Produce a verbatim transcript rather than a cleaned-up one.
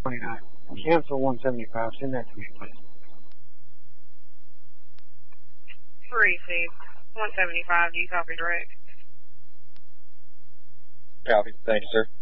twenty-nine. Cancel one seventy-five. Send that to me, please. Received. one seventy-five, do you copy direct? Copy. Thank you, sir.